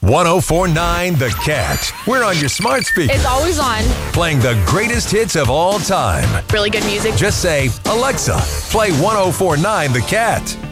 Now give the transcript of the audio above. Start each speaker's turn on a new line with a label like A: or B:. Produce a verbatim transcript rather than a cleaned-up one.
A: ten forty-nine The Cat. We're on your smart speaker.
B: It's always on.
A: Playing the greatest hits of all time.
B: Really good music.
A: Just say, Alexa, play ten forty-nine The Cat.